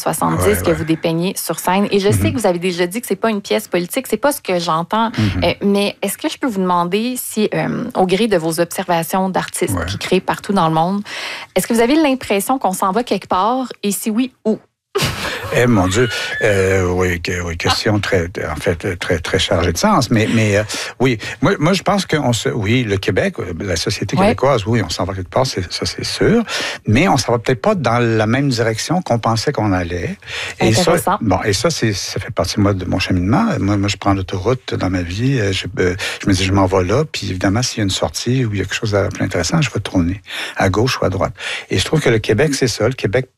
70 que vous dépeignez sur scène. Et je sais que vous avez déjà dit que c'est pas une pièce politique, c'est pas ce que j'entends. Mais est-ce que je peux vous demander si, au gré de vos observations d'artistes qui créent partout dans le monde, est-ce que vous avez l'impression qu'on s'en va quelque part? Et si oui, où? Eh mon Dieu, oui, question très chargée de sens, mais oui, moi je pense oui, le Québec, la société québécoise, oui, on s'en va quelque part, ça c'est sûr, mais on s'en va peut-être pas dans la même direction qu'on pensait qu'on allait. Et ça fait partie de mon cheminement. Moi je prends l'autoroute dans ma vie, je me dis je m'en vais là, puis évidemment s'il y a une sortie ou il y a quelque chose de plus intéressant, je vais tourner à gauche ou à droite. Et je trouve que le Québec c'est ça, le Québec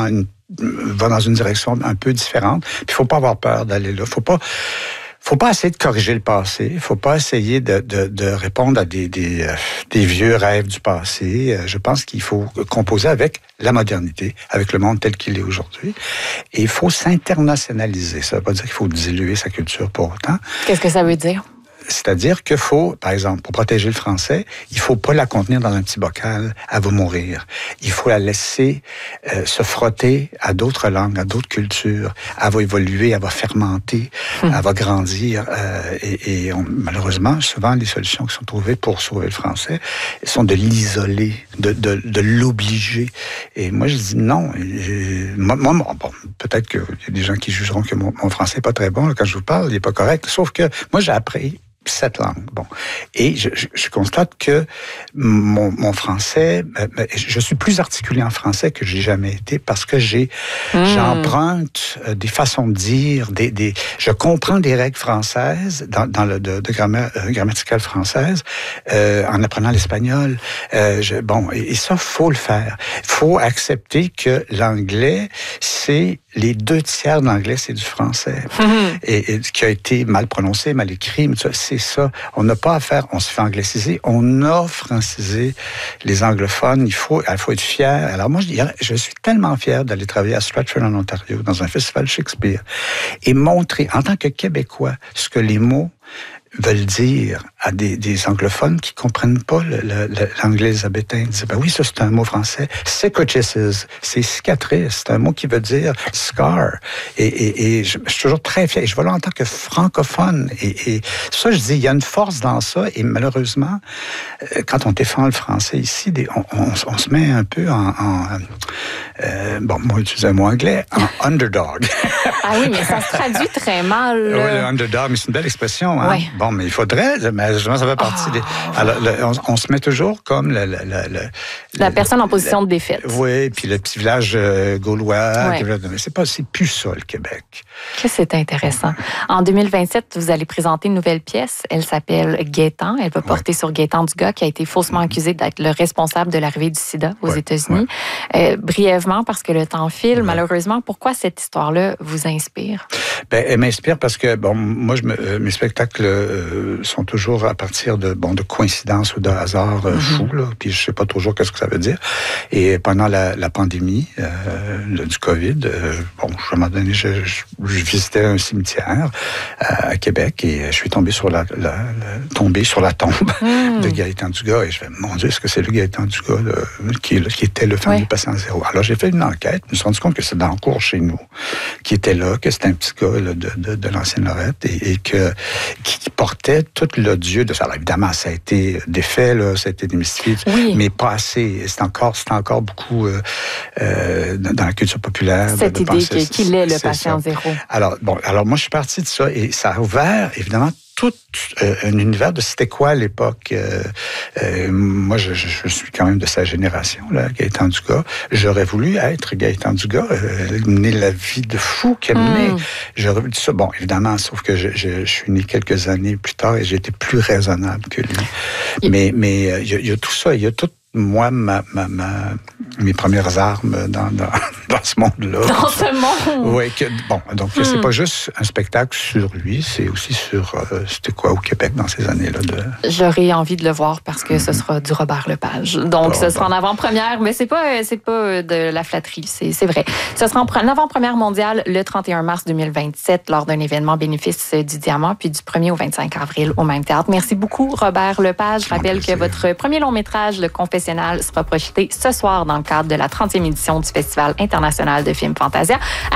va dans une direction un peu différente. Puis il faut pas avoir peur d'aller là. Faut pas essayer de corriger le passé. Il faut pas essayer de répondre à des vieux rêves du passé. Je pense qu'il faut composer avec la modernité, avec le monde tel qu'il est aujourd'hui. Et il faut s'internationaliser. Ça veut pas dire qu'il faut diluer sa culture pour autant. Qu'est-ce que ça veut dire? C'est-à-dire qu'il faut, par exemple, pour protéger le français, il faut pas la contenir dans un petit bocal, elle va mourir. Il faut la laisser se frotter à d'autres langues, à d'autres cultures. Elle va évoluer, elle va fermenter, elle va grandir. Malheureusement, souvent, les solutions qui sont trouvées pour sauver le français sont de l'isoler, de l'obliger. Et moi, je dis non. Peut-être qu'il y a des gens qui jugeront que mon français n'est pas très bon. Là, quand je vous parle, il n'est pas correct. Sauf que moi, j'ai appris 7 langues. Bon. Et je constate que mon français, je suis plus articulé en français que j'ai jamais été parce que j'emprunte des façons de dire, je comprends des règles françaises de grammaire grammaticale française en apprenant l'espagnol. Et ça, faut le faire. Faut accepter que l'anglais, c'est les 2/3 de l'anglais, c'est du français. Et qui a été mal prononcé, mal écrit, mais c'est ça. On n'a pas à faire, on se fait angliciser, on a francisé les anglophones. Il faut être fier. Alors moi, je suis tellement fier d'aller travailler à Stratford en Ontario, dans un festival Shakespeare, et montrer, en tant que Québécois, ce que les mots veulent dire à des anglophones qui comprennent pas l'anglais élisabétain. Ils disent, oui, ça c'est un mot français. Cicatrices, c'est cicatrice. C'est un mot qui veut dire scar. Et je suis toujours très fier. Je vois là en tant que francophone. Et ça, je dis, il y a une force dans ça. Et malheureusement, quand on défend le français ici, on se met un peu moi, utiliser un mot anglais, en underdog. Ah oui, mais ça se traduit très mal. Oui, le underdog, mais c'est une belle expression. Hein? Oui. Bon, mais il faudrait, mais justement, ça fait partie des... Alors, on se met toujours comme la personne en position de défaite. Oui, puis le petit village gaulois. Ouais. Mais c'est plus ça, le Québec. Que c'est intéressant. En 2027, vous allez présenter une nouvelle pièce. Elle s'appelle Gaétan. Elle va porter sur Gaétan Dugas, qui a été faussement accusé d'être le responsable de l'arrivée du sida aux États-Unis. Ouais. Brièvement, parce que le temps file, malheureusement, pourquoi cette histoire-là vous inspire? Elle m'inspire parce que, moi, mes spectacles sont toujours à partir de coïncidences ou de hasards fous, là, puis je sais pas toujours qu'est-ce que ça veut dire. Et pendant la pandémie du COVID, à un moment donné, je visitais un cimetière à Québec et je suis tombé sur la tombe de Gaétan Dugas et je me mon Dieu, est-ce que c'est le Gaétan Dugas qui était le fameux patient zéro? Alors j'ai fait une enquête, je me suis rendu compte que c'est dans le cours chez nous, qui était là, que c'était un petit gars là, de l'ancienne Lorette et qui portait tout l'odieux de ça. Alors, évidemment, ça a été défait, là, ça a été démystifié, mais pas assez. C'est encore beaucoup dans la culture populaire. Cette idée qu'il est le patient zéro. Alors moi, je suis parti de ça et ça a ouvert, évidemment, tout un univers de c'était quoi à l'époque. Moi, je suis quand même de sa génération, là, Gaétan Dugas. J'aurais voulu être Gaétan Dugas, mener la vie de fou qu'elle menait. J'aurais voulu ça. Bon, évidemment, sauf que je suis né quelques années plus tard et j'ai été plus raisonnable que lui. Mais il y a tout ça, il y a tout. Moi, mes premières armes dans ce monde-là. Dans ce monde? Oui. Donc, c'est pas juste un spectacle sur lui, c'est aussi sur c'était quoi au Québec dans ces années-là. J'aurais envie de le voir parce que ce sera du Robert Lepage. Donc, ce sera en avant-première, mais c'est pas de la flatterie, c'est vrai. Ce sera en avant-première mondiale le 31 mars 2027 lors d'un événement bénéfice du Diamant, puis du 1er au 25 avril au même théâtre. Merci beaucoup, Robert Lepage. Je rappelle que votre premier long-métrage, Le Confessionnal, sera projeté ce soir dans le cadre de la 30e édition du Festival international de films Fantasia.